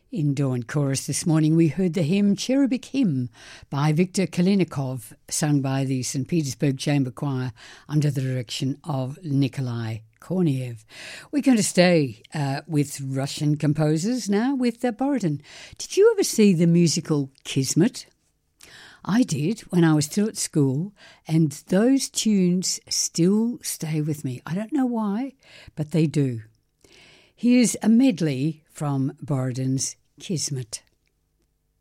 In Dawn Chorus this morning, we heard the hymn Cherubic Hymn by Viktor Kalinikov, sung by the St. Petersburg Chamber Choir under the direction of Nikolai Korniev. We're going to stay with Russian composers now with Borodin. Did you ever see the musical Kismet? I did when I was still at school, and those tunes still stay with me. I don't know why, but they do. Here's a medley from Borodin's Kismet.